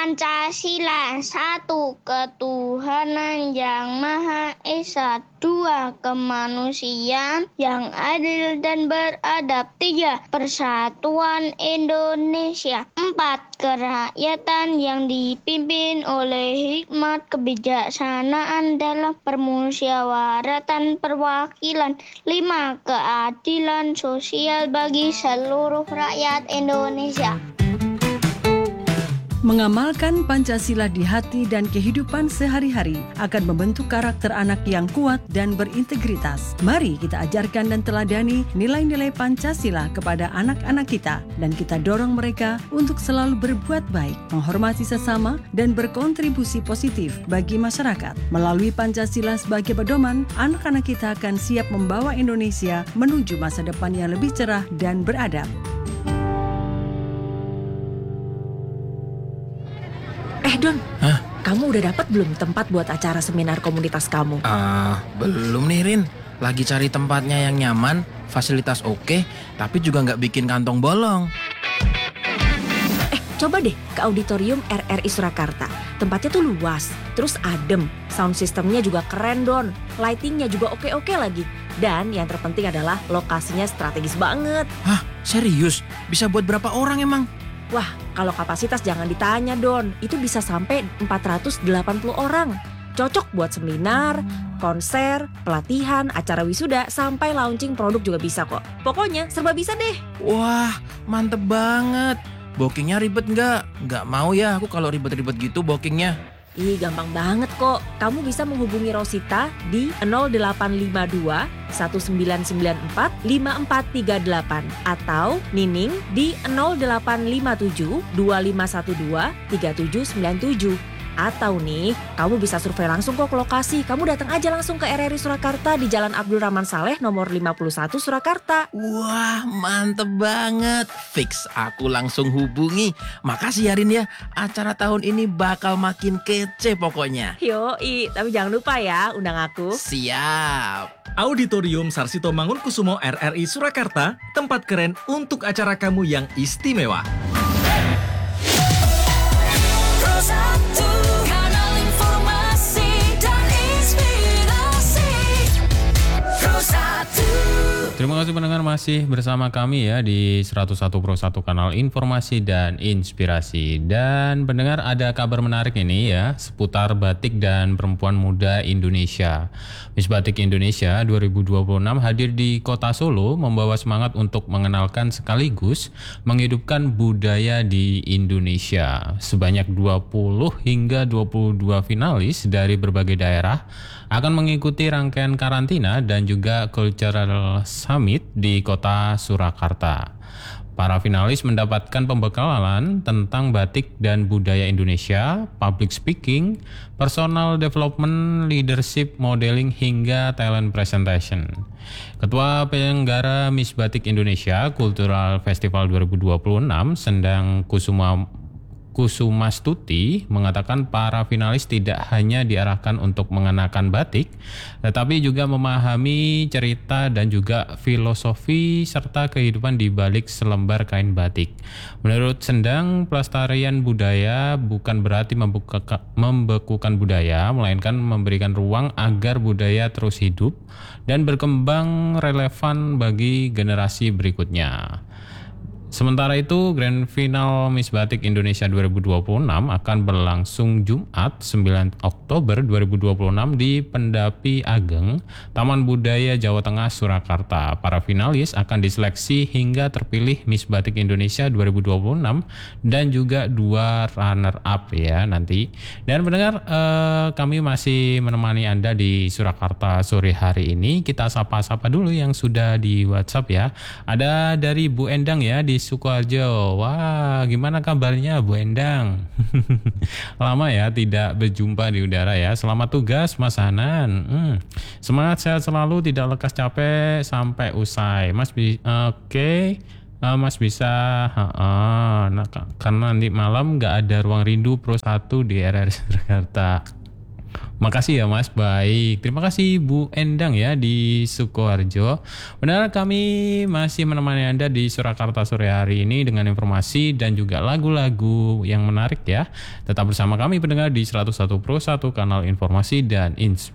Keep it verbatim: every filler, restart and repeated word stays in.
Pancasila, satu, ketuhanan yang Maha Esa, dua, kemanusiaan yang adil dan beradab, tiga, persatuan Indonesia, empat, kerakyatan yang dipimpin oleh hikmat kebijaksanaan dalam permusyawaratan perwakilan, lima, keadilan sosial bagi seluruh rakyat Indonesia. Mengamalkan Pancasila di hati dan kehidupan sehari-hari akan membentuk karakter anak yang kuat dan berintegritas. Mari kita ajarkan dan teladani nilai-nilai Pancasila kepada anak-anak kita dan kita dorong mereka untuk selalu berbuat baik, menghormati sesama, dan berkontribusi positif bagi masyarakat. Melalui Pancasila sebagai pedoman, anak-anak kita akan siap membawa Indonesia menuju masa depan yang lebih cerah dan beradab. Eh Don, Hah? kamu udah dapat belum tempat buat acara seminar komunitas kamu? Ah, belum nih Rin. Lagi cari tempatnya yang nyaman, fasilitas oke, tapi juga nggak bikin kantong bolong. Eh, coba deh ke auditorium R R I Surakarta. Tempatnya tuh luas, terus adem, sound systemnya juga keren Don, lightingnya juga oke-oke lagi. Dan yang terpenting adalah lokasinya strategis banget. Hah, serius? Bisa buat berapa orang emang? Wah, kalau kapasitas jangan ditanya Don, itu bisa sampai empat ratus delapan puluh orang. Cocok buat seminar, konser, pelatihan, acara wisuda, sampai launching produk juga bisa kok. Pokoknya serba bisa deh. Wah, mantep banget. Bookingnya ribet nggak? Nggak mau ya aku kalau ribet-ribet gitu bookingnya. Ih, gampang banget kok. Kamu bisa menghubungi Rosita di nol delapan lima dua satu sembilan sembilan empat lima empat tiga delapan atau Nining di nol delapan lima tujuh dua lima satu dua tiga tujuh sembilan tujuh. Atau nih, kamu bisa survei langsung kok ke lokasi. Kamu datang aja langsung ke R R I Surakarta di Jalan Abdul Rahman Saleh nomor lima puluh satu Surakarta. Wah, mantep banget. Fix, aku langsung hubungi. Makasih ya Rin ya, acara tahun ini bakal makin kece pokoknya. Yoi, tapi jangan lupa ya undang aku. Siap. Auditorium Sarsito Mangunkusumo R R I Surakarta, tempat keren untuk acara kamu yang istimewa. Terima kasih pendengar masih bersama kami ya di seratus satu Pro satu kanal informasi dan inspirasi. Dan pendengar ada kabar menarik ini ya seputar batik dan perempuan muda Indonesia. Miss Batik Indonesia dua ribu dua puluh enam hadir di Kota Solo membawa semangat untuk mengenalkan sekaligus menghidupkan budaya di Indonesia. Sebanyak dua puluh hingga dua puluh dua finalis dari berbagai daerah akan mengikuti rangkaian karantina dan juga cultural summit di Kota Surakarta. Para finalis mendapatkan pembekalan tentang batik dan budaya Indonesia, public speaking, personal development, leadership, modeling, hingga talent presentation. Ketua Penyelenggara Miss Batik Indonesia Cultural Festival dua ribu dua puluh enam, Sendang Kusuma Kusumastuti mengatakan para finalis tidak hanya diarahkan untuk mengenakan batik, tetapi juga memahami cerita dan juga filosofi serta kehidupan di balik selembar kain batik. Menurut Sendang, pelestarian budaya bukan berarti membuka, membekukan budaya, melainkan memberikan ruang agar budaya terus hidup dan berkembang relevan bagi generasi berikutnya. Sementara itu, Grand Final Miss Batik Indonesia dua ribu dua puluh enam akan berlangsung Jumat sembilan Oktober dua ribu dua puluh enam di Pendapi Ageng, Taman Budaya Jawa Tengah, Surakarta. Para finalis akan diseleksi hingga terpilih Miss Batik Indonesia dua ribu dua puluh enam dan juga dua runner up ya nanti. Dan pendengar, eh, kami masih menemani Anda di Surakarta sore hari ini. Kita sapa-sapa dulu yang sudah di WhatsApp ya. Ada dari Bu Endang ya di Sukoharjo. Wah, gimana kabarnya Bu Endang? Lama ya tidak berjumpa di udara ya. Selamat tugas Mas Hanan. Hmm. Semangat sehat selalu, tidak lekas capek sampai usai. Mas bi- oke. Okay. Uh, Mas bisa uh, uh, nah, karena nanti malam nggak ada ruang rindu Pro satu di R R I Jakarta. Makasih ya Mas, baik. Terima kasih Bu Endang ya di Sukoharjo. Benar kami masih menemani Anda di Surakarta sore hari ini dengan informasi dan juga lagu-lagu yang menarik ya. Tetap bersama kami pendengar di seratus satu Pro satu Kanal Informasi dan Inspirasi.